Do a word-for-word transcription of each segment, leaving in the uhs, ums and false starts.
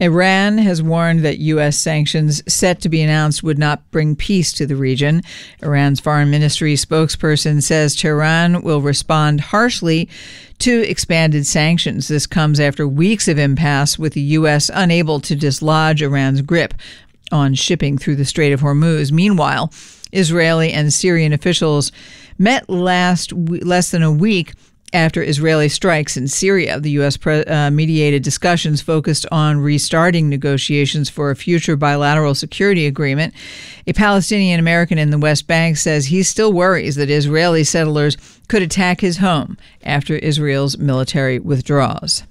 Iran has warned that U S sanctions set to be announced would not bring peace to the region. Iran's foreign ministry spokesperson says Tehran will respond harshly to expanded sanctions. This comes after weeks of impasse with the U S unable to dislodge Iran's grip on shipping through the Strait of Hormuz. Meanwhile, Israeli and Syrian officials met last less than a week after Israeli strikes in Syria. The U S pre- uh, mediated discussions focused on restarting negotiations for a future bilateral security agreement. A Palestinian American in the West Bank says he still worries that Israeli settlers could attack his home after Israel's military withdraws.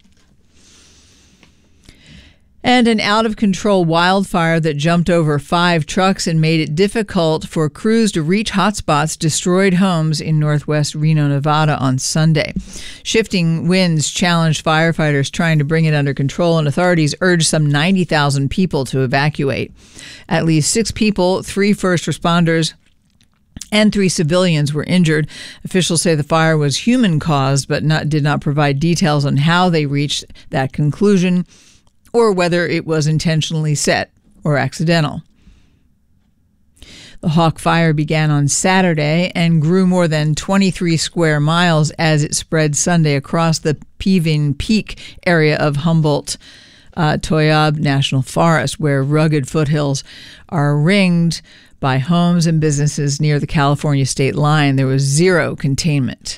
And an out-of-control wildfire that jumped over five trucks and made it difficult for crews to reach hotspots destroyed homes in northwest Reno, Nevada on Sunday. Shifting winds challenged firefighters trying to bring it under control, and authorities urged some ninety thousand people to evacuate. At least six people, three first responders, and three civilians were injured. Officials say the fire was human-caused, but not, did not provide details on how they reached that conclusion, or whether it was intentionally set or accidental. The Hawk Fire began on Saturday and grew more than twenty-three square miles as it spread Sunday across the Peavin Peak area of Humboldt uh, Toyab National Forest, where rugged foothills are ringed by homes and businesses near the California state line. There was zero containment.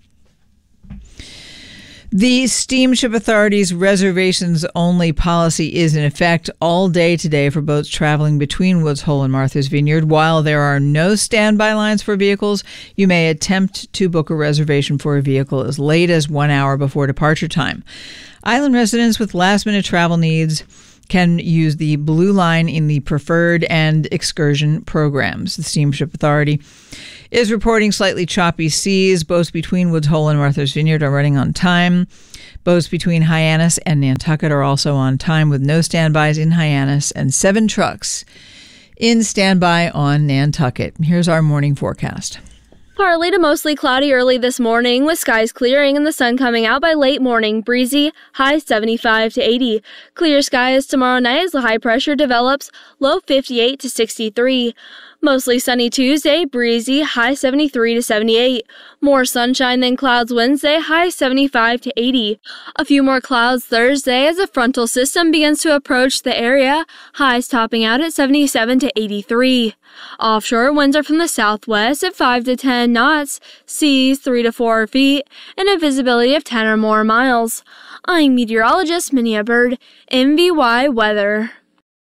The Steamship Authority's reservations-only policy is in effect all day today for boats traveling between Woods Hole and Martha's Vineyard. While there are no standby lines for vehicles, you may attempt to book a reservation for a vehicle as late as one hour before departure time. Island residents with last-minute travel needs can use the Blue Line in the Preferred and Excursion programs. The Steamship Authority is reporting slightly choppy seas. Boats between Woods Hole and Martha's Vineyard are running on time. Boats between Hyannis and Nantucket are also on time with no standbys in Hyannis and seven trucks in standby on Nantucket. Here's our morning forecast. Partly to mostly cloudy early this morning, with skies clearing and the sun coming out by late morning. Breezy, high seventy-five to eighty. Clear skies tomorrow night as the high pressure develops, low fifty-eight to sixty-three. Mostly sunny Tuesday, breezy, high seventy-three to seventy-eight. More sunshine than clouds Wednesday, high seventy-five to eighty. A few more clouds Thursday as a frontal system begins to approach the area, highs topping out at seventy-seven to eighty-three. Offshore winds are from the southwest at five to ten knots, seas three to four feet, and a visibility of ten or more miles. I'm meteorologist Minia Bird, M V Y Weather.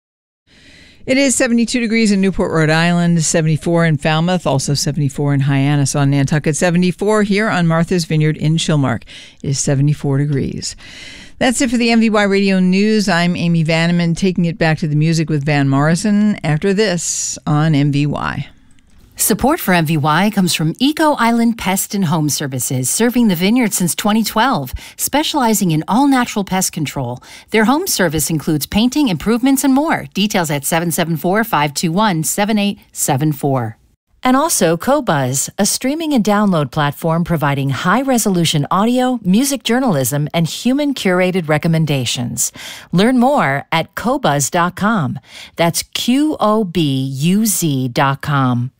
It is seventy-two degrees in Newport, Rhode Island, seventy-four in Falmouth, also seventy-four in Hyannis on Nantucket, seventy-four here on Martha's Vineyard in Chilmark. It is seventy-four degrees. That's it for the M V Y Radio News. I'm Amy Vanneman, taking it back to the music with Van Morrison after this on M V Y. Support for M V Y comes from Eco Island Pest and Home Services, serving the vineyard since twenty twelve, specializing in all-natural pest control. Their home service includes painting, improvements, and more. Details at seven seven four, five two one, seven eight seven four. And also Qobuz, a streaming and download platform providing high-resolution audio, music journalism, and human-curated recommendations. Learn more at Qobuz dot com. That's Q O B U Z dot com.